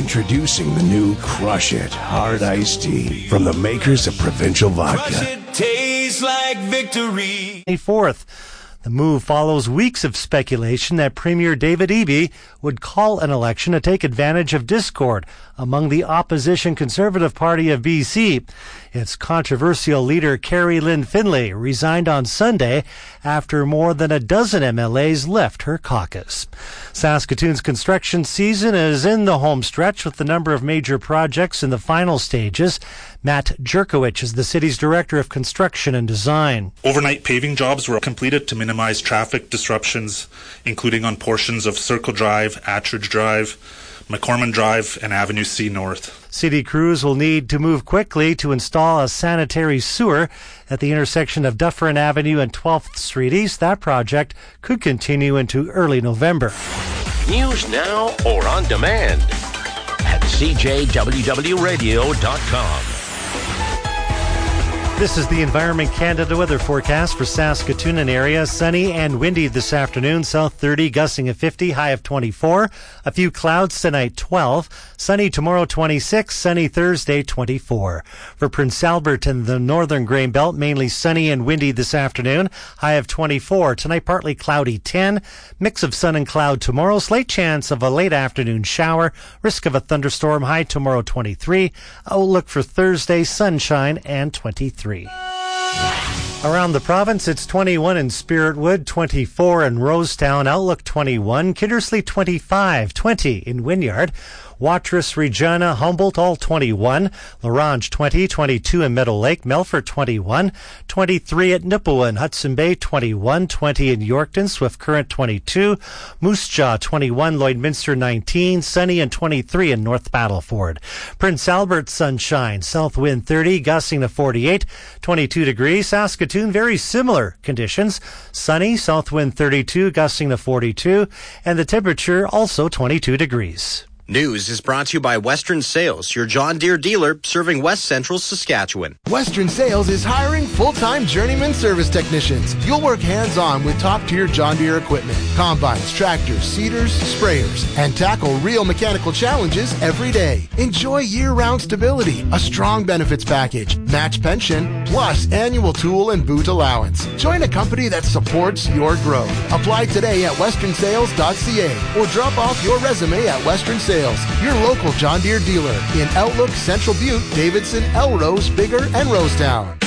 Introducing the new Crush It Hard Iced Tea from the makers of Provincial Vodka. Crush it, tastes like victory. 4th. The move follows weeks of speculation that Premier David Eby would call an election to take advantage of discord among the opposition Conservative Party of BC. Its controversial leader, Carrie Lynn Finlay, resigned on Sunday after more than a dozen MLAs left her caucus. Saskatoon's construction season is in the home stretch with the number of major projects in the final stages. Matt Jerkowicz is the city's director of construction and design. Overnight paving jobs were completed to minimize traffic disruptions, including on portions of Circle Drive, Attridge Drive, McCormick Drive, and Avenue C North. City crews will need to move quickly to install a sanitary sewer at the intersection of Dufferin Avenue and 12th Street East. That project could continue into early November. News now or on demand at CJWWRadio.com. This is the Environment Canada weather forecast for Saskatoon and area. Sunny and windy this afternoon. South 30, gusting at 50, high of 24. A few clouds tonight, 12. Sunny tomorrow, 26. Sunny Thursday, 24. For Prince Albert and the northern Grain Belt, mainly sunny and windy this afternoon. High of 24. Tonight, partly cloudy, 10. Mix of sun and cloud tomorrow. Slight chance of a late afternoon shower. Risk of a thunderstorm. High tomorrow, 23. Outlook for Thursday, sunshine and 23. Around the province, it's 21 in Spiritwood, 24 in Rosetown, Outlook 21, Kindersley 25, 20 in Wynyard, Watrous, Regina, Humboldt, all 21. Larange, 20, 22 in Meadow Lake. Melfort, 21. 23 at Nipawin. Hudson Bay, 21. 20 in Yorkton. Swift Current, 22. Moose Jaw, 21. Lloydminster, 19. Sunny and 23 in North Battleford. Prince Albert, sunshine. South wind, 30. Gusting to 48. 22 degrees. Saskatoon, very similar conditions. Sunny. South wind, 32. Gusting to 42. And the temperature also 22 degrees. News is brought to you by Western Sales, your John Deere dealer serving West Central Saskatchewan. Western Sales is hiring full-time journeyman service technicians. You'll work hands-on with top-tier John Deere equipment, combines, tractors, seeders, sprayers, and tackle real mechanical challenges every day. Enjoy year-round stability, a strong benefits package, match pension, plus annual tool and boot allowance. Join a company that supports your growth. Apply today at westernsales.ca or drop off your resume at Western Sales, your local John Deere dealer in Outlook, Central Butte, Davidson, Elrose, Bigger, and Rosetown.